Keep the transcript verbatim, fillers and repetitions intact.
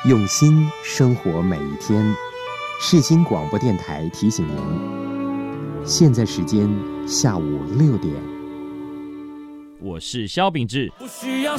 用心生活每一天。世新广播电台提醒您，现在时间下午六点。 我是萧秉治。 不需要